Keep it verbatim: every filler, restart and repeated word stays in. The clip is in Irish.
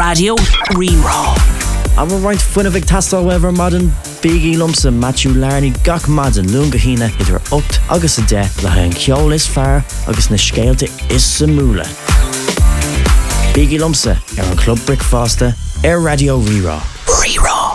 Radio Rerá. Aber right funna bheith tastal wever madan Biggie Lumsa Matthew Larney gach madan lunga hína idir ocht agus a de le an ceol is fear agus na scéalte is sa múla. Biggie Lumsa ar an Club Brickfaster ar Radio Rerá.